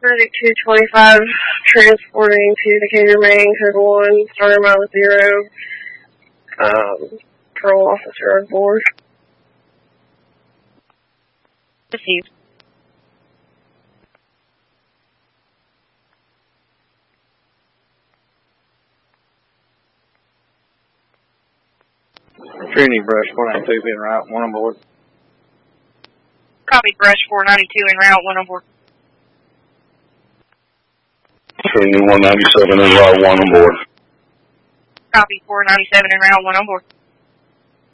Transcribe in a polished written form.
Medic 225, transporting to Decatur, Maine, code 1, starter mile 0, parole officer on board. Received. Trinity Brush 492 being route, 1 on board. Copy, Brush 492 en route, 1 on board. Trinity 197 en route, 1 on board. Copy, 497 en route, 1 on board.